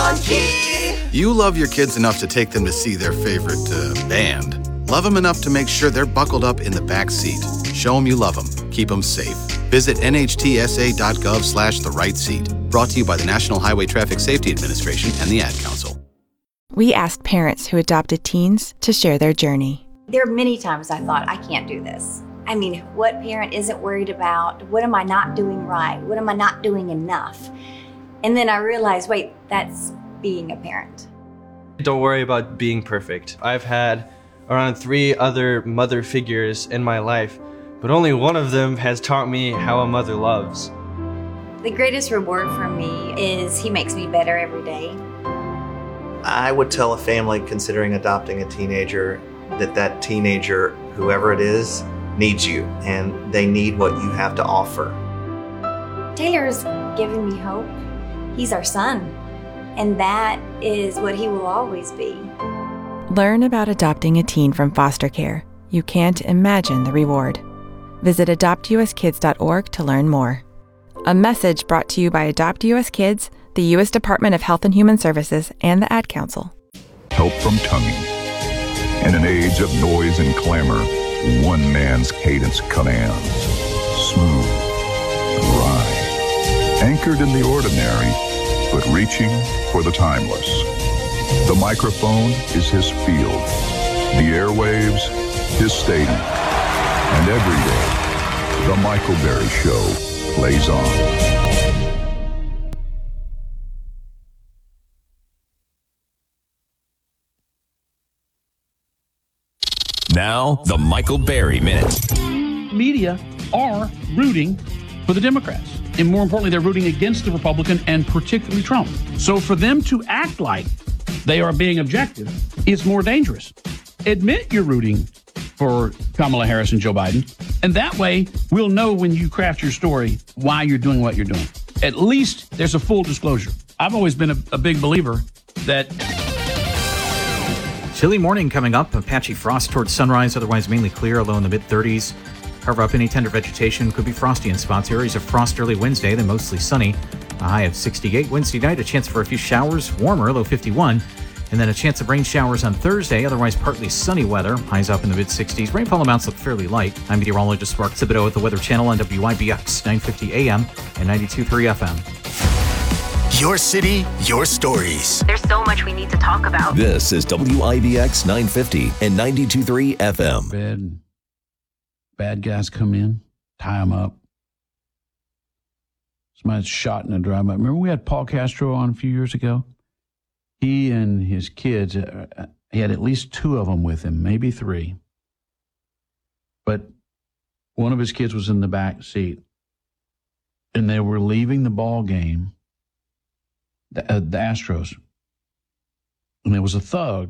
on key. You love your kids enough to take them to see their favorite band. Love them enough to make sure they're buckled up in the back seat. Show them you love them. Keep them safe. Visit nhtsa.gov/the right seat. Brought to you by the National Highway Traffic Safety Administration and the Ad Council. We asked parents who adopted teens to share their journey. There are many times I thought, I can't do this. I mean, what parent isn't worried about, what am I not doing right? What am I not doing enough? And then I realized, wait, that's being a parent. Don't worry about being perfect. I've had around 3 other mother figures in my life, but only one of them has taught me how a mother loves. The greatest reward for me is he makes me better every day. I would tell a family considering adopting a teenager that teenager, whoever it is, needs you, and they need what you have to offer. Taylor's given me hope. He's our son, and that is what he will always be. Learn about adopting a teen from foster care. You can't imagine the reward. Visit adoptuskids.org to learn more. A message brought to you by Adopt US Kids, the U.S. Department of Health and Human Services, and the Ad Council. Help from tonguing. In an age of noise and clamor, one man's cadence commands. Smooth, dry, anchored in the ordinary, but reaching for the timeless. The microphone is his field, the airwaves, his stadium. And every day, The Michael Berry Show plays on. Now, the Michael Berry Minute. Media are rooting for the Democrats. And more importantly, they're rooting against the Republican and particularly Trump. So for them to act like they are being objective is more dangerous. Admit you're rooting for Kamala Harris and Joe Biden. And that way, we'll know when you craft your story why you're doing what you're doing. At least there's a full disclosure. I've always been a big believer that... Chilly morning coming up. A patchy frost towards sunrise, otherwise mainly clear, low in the mid-30s. Cover up any tender vegetation. Could be frosty in spots. Areas of frost early Wednesday, then mostly sunny. A high of 68. Wednesday night, a chance for a few showers. Warmer, low 51. And then a chance of rain showers on Thursday, otherwise partly sunny weather. Highs up in the mid-60s. Rainfall amounts look fairly light. I'm meteorologist Mark Thibodeau at the Weather Channel on WIBX 950 AM and 92.3 FM. Your city, your stories. There's so much we need to talk about. This is WIBX 950 and 92.3 FM. Bad guys come in, tie them up. Somebody's shot in a drive-by. Remember we had Paul Castro on a few years ago? He and his kids, he had at least 2 of them with him, maybe 3. But one of his kids was in the back seat, and they were leaving the ball game, the Astros. And there was a thug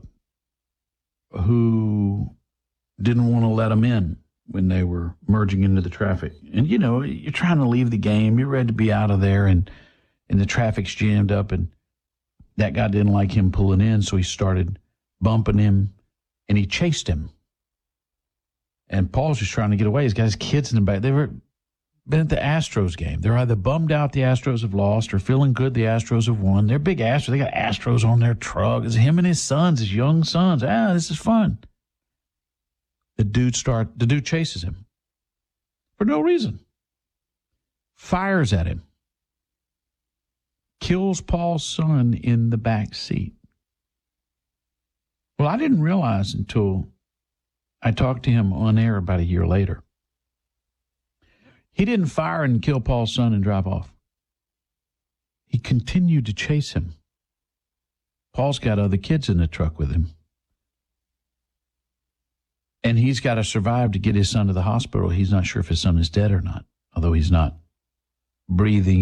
who didn't want to let them in when they were merging into the traffic. And, you know, you're trying to leave the game. You're ready to be out of there, and the traffic's jammed up, and that guy didn't like him pulling in, so he started bumping him, and he chased him. And Paul's just trying to get away. He's got his kids in the back. They were been at the Astros game. They're either bummed out the Astros have lost or feeling good the Astros have won. They're big Astros. They got Astros on their truck. It's him and his sons, his young sons. This is fun. The dude chases him for no reason. Fires at him. Kills Paul's son in the back seat. Well, I didn't realize until I talked to him on air about a year later. He didn't fire and kill Paul's son and drive off. He continued to chase him. Paul's got other kids in the truck with him. And he's got to survive to get his son to the hospital. He's not sure if his son is dead or not, although he's not breathing